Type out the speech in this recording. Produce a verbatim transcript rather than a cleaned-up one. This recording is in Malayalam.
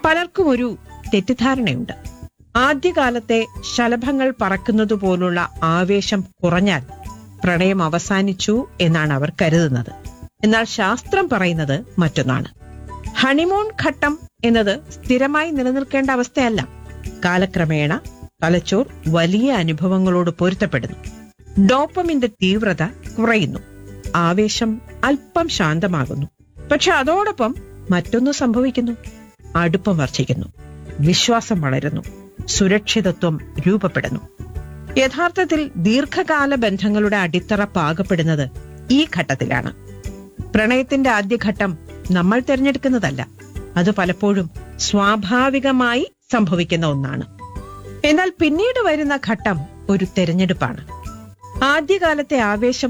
പലർക്കും ഒരു തെറ്റിദ്ധാരണയുണ്ട്. ആദ്യകാലത്തെ ശലഭങ്ങൾ പറക്കുന്നത് പോലുള്ള ആവേശം കുറഞ്ഞാൽ പ്രണയം അവസാനിച്ചു എന്നാണ് അവർ കരുതുന്നത്. എന്നാൽ ശാസ്ത്രം പറയുന്നത് മറ്റൊന്നാണ്. ഹണിമൂൺ ഘട്ടം എന്നത് സ്ഥിരമായി നിലനിൽക്കേണ്ട അവസ്ഥയല്ല. കാലക്രമേണ തലച്ചോർ വലിയ അനുഭവങ്ങളോട് പൊരുത്തപ്പെടുന്നു. ഡോപ്പമിന്റെ തീവ്രത കുറയുന്നു. ആവേശം അല്പം ശാന്തമാകുന്നു. പക്ഷെ അതോടൊപ്പം മറ്റൊന്ന് സംഭവിക്കുന്നു. അടുപ്പം വർദ്ധിക്കുന്നു, വിശ്വാസം വളരുന്നു, സുരക്ഷിതത്വം രൂപപ്പെടുന്നു. യഥാർത്ഥത്തിൽ ദീർഘകാല ബന്ധങ്ങളുടെ അടിത്തറ പാകപ്പെടുന്നത് ഈ ഘട്ടത്തിലാണ്. പ്രണയത്തിന്റെ ആദ്യഘട്ടം നമ്മൾ തിരഞ്ഞെടുക്കുന്നതല്ല. അത് പലപ്പോഴും സ്വാഭാവികമായി സംഭവിക്കുന്ന ഒന്നാണ്. എന്നാൽ പിന്നീട് വരുന്ന ഘട്ടം ഒരു തെരഞ്ഞെടുപ്പാണ്. ആദ്യകാലത്തെ ആവേശം